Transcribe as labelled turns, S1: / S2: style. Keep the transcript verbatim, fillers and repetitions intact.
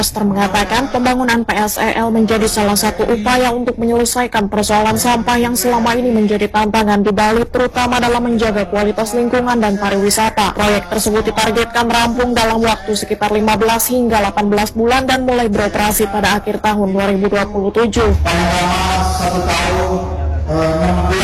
S1: Koster mengatakan pembangunan P S E L menjadi salah satu upaya untuk menyelesaikan persoalan sampah yang selama ini menjadi tantangan di Bali, terutama dalam menjaga kualitas lingkungan dan pariwisata. Proyek tersebut ditargetkan rampung dalam waktu sekitar lima belas hingga delapan belas bulan dan mulai beroperasi pada akhir tahun dua ribu dua puluh tujuh.